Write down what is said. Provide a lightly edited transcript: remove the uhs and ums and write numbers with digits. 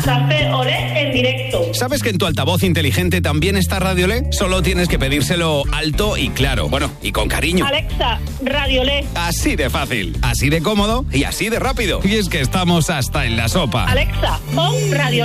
Café Olé en directo. ¿Sabes que en tu altavoz inteligente también está Radio Olé? Solo tienes que pedírselo alto y claro. Bueno, y con cariño. Alexa, Radio Olé. Así de fácil, así de cómodo y así de rápido. Y es que estamos hasta en la sopa. Alexa, pon Radio